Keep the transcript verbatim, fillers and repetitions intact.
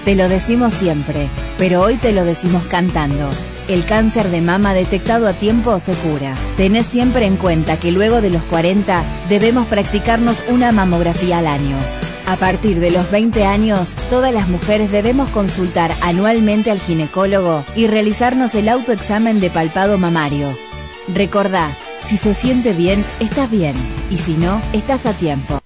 Te lo decimos siempre, pero hoy te lo decimos cantando. El cáncer de mama detectado a tiempo se cura. Tenés siempre en cuenta que luego de los cuarenta debemos practicarnos una mamografía al año. A partir de los veinte años, todas las mujeres debemos consultar anualmente al ginecólogo y realizarnos el autoexamen de palpado mamario. Recordá, si se siente bien, estás bien, y si no, estás a tiempo.